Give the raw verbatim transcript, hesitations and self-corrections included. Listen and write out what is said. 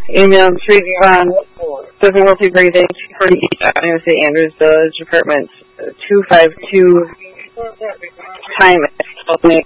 Email three um seven one three Grade Day forty eight Iowa State Andrews Village Apartments two five two time